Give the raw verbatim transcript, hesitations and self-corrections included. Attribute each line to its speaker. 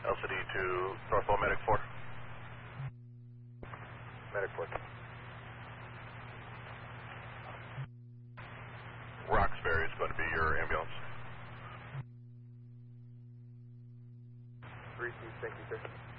Speaker 1: L C D to Northwell Medic four.
Speaker 2: Medic four.
Speaker 1: Roxbury is going to be your ambulance.
Speaker 2: Three, thank you, sir.